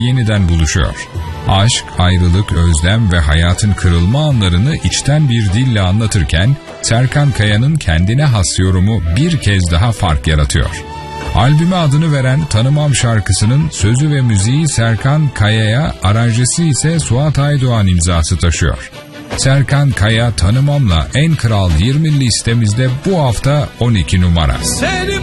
yeniden buluşuyor. Aşk, ayrılık, özlem ve hayatın kırılma anlarını içten bir dille anlatırken Serkan Kaya'nın kendine has yorumu bir kez daha fark yaratıyor. Albüme adını veren Tanımam şarkısının sözü ve müziği Serkan Kaya'ya, aranjesi ise Suat Aydoğan imzası taşıyor. Serkan Kaya Tanımam'la En Kral 20 listemizde bu hafta 12 numara.